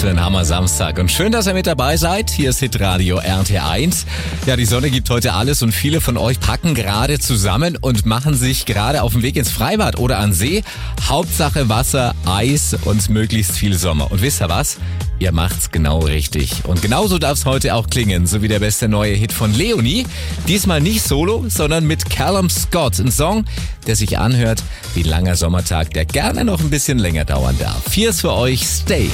für einen Hammer-Samstag. Und schön, dass ihr mit dabei seid. Hier ist Hitradio RT1. Ja, die Sonne gibt heute alles und viele von euch packen gerade zusammen und machen sich gerade auf den Weg ins Freibad oder an See. Hauptsache Wasser, Eis und möglichst viel Sommer. Und wisst ihr was? Ihr macht's genau richtig. Und genauso darf's heute auch klingen, so wie der beste neue Hit von Leonie. Diesmal nicht solo, sondern mit Callum Scott. Ein Song, der sich anhört wie ein langer Sommertag, der gerne noch ein bisschen länger dauern darf. Hier ist für euch Stay.